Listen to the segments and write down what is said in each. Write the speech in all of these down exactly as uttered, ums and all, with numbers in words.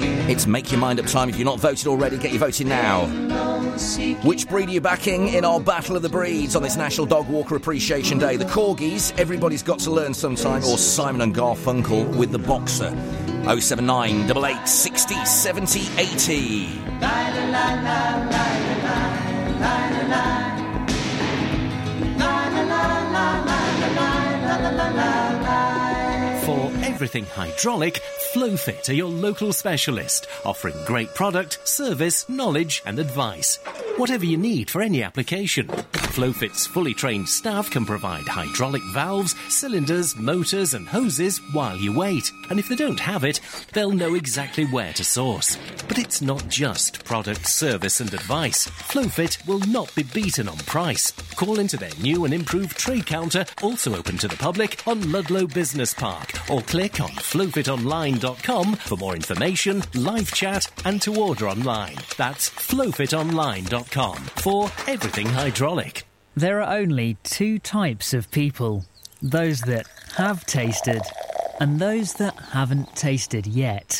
It's Make Your Mind Up time. If you're not voted already, get your voting now. Which breed are you backing in our Battle of the Breeds on this National Dog Walker Appreciation Day? The Corgis, Everybody's Got to Learn Sometime, or Simon and Garfunkel with the Boxer? oh seven nine, eight eight, sixty, seventy, eighty. For everything hydraulic, Flowfit are your local specialist, offering great product, service, knowledge and advice. Whatever you need for any application, Flowfit's fully trained staff can provide hydraulic valves, cylinders, motors and hoses while you wait. And if they don't have it, they'll know exactly where to source. But it's not just product, service and advice. Flowfit will not be beaten on price. Call into their new and improved trade counter, also open to the public, on Ludlow Business Park, or click on flowfit online dot com for more information, live chat and to order online. That's flowfit online dot com for everything hydraulic. There are only two types of people. Those that have tasted and those that haven't tasted yet.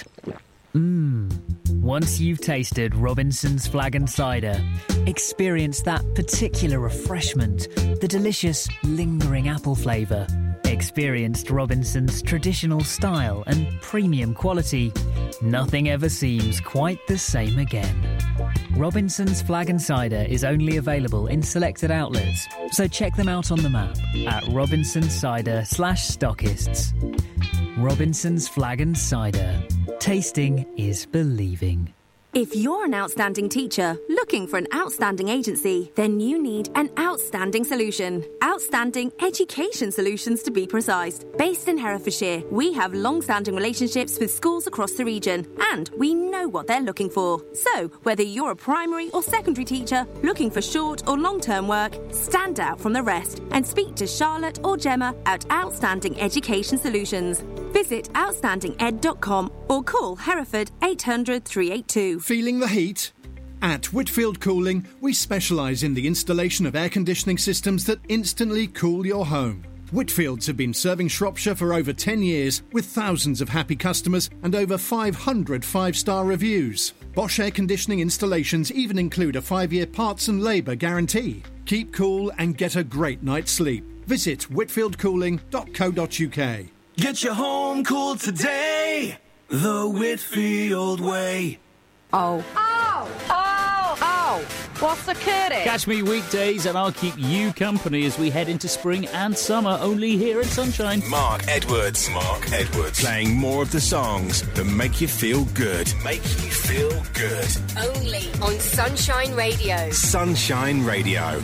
Mmm. Once you've tasted Robinson's Flag and Cider, experience that particular refreshment, the delicious, lingering apple flavour. Experienced Robinson's traditional style and premium quality. Nothing ever seems quite the same again. Robinson's Flag and Cider is only available in selected outlets, so check them out on the map at Robinson's Cider slash stockists. Robinson's Flag and Cider. Tasting is believing. If you're an outstanding teacher looking for an outstanding agency, then you need an outstanding solution. Outstanding Education Solutions, to be precise. Based in Herefordshire, we have long-standing relationships with schools across the region, and we know what they're looking for. So, whether you're a primary or secondary teacher looking for short or long-term work, stand out from the rest and speak to Charlotte or Gemma at Outstanding Education Solutions. Visit outstanding ed dot com or call Hereford eight hundred, three eight two. Feeling the heat? At Whitfield Cooling, we specialise in the installation of air conditioning systems that instantly cool your home. Whitfields have been serving Shropshire for over ten years with thousands of happy customers and over five hundred five-star reviews. Bosch air conditioning installations even include a five-year parts and labour guarantee. Keep cool and get a great night's sleep. Visit whitfield cooling dot co dot uk. Get your home cooled today, the Whitfield way. Oh. Oh! Oh! Oh! What's the curry? Catch me weekdays and I'll keep you company as we head into spring and summer, only here at Sunshine. Mark Edwards. Mark Edwards. Playing more of the songs that make you feel good. Make you feel good. Only on Sunshine Radio. Sunshine Radio.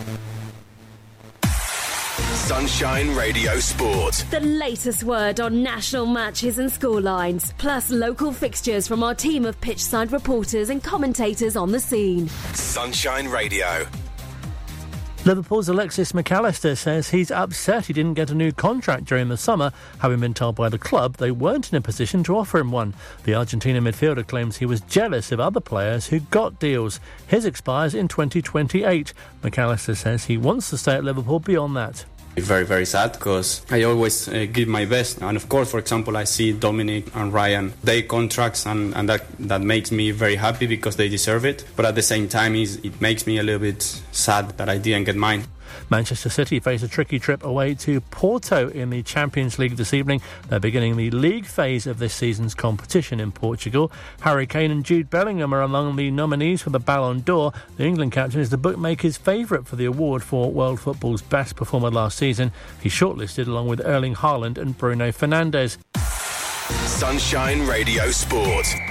Sunshine Radio Sport. The latest word on national matches and scorelines, plus local fixtures from our team of pitchside reporters and commentators on the scene. Sunshine Radio. Liverpool's Alexis McAllister says he's upset he didn't get a new contract during the summer, having been told by the club they weren't in a position to offer him one. The Argentinian midfielder claims he was jealous of other players who got deals. His expires in twenty twenty-eight. McAllister says he wants to stay at Liverpool beyond that. Very, very sad because I always uh, give my best. And of course, for example, I see Dominic and Ryan, their contracts, and, and that, that makes me very happy because they deserve it. But at the same time, it makes me a little bit sad that I didn't get mine. Manchester City face a tricky trip away to Porto in the Champions League this evening. They're beginning the league phase of this season's competition in Portugal. Harry Kane and Jude Bellingham are among the nominees for the Ballon d'Or. The England captain is the bookmakers' favourite for the award for world football's best performer last season. He's shortlisted along with Erling Haaland and Bruno Fernandes. Sunshine Radio Sport.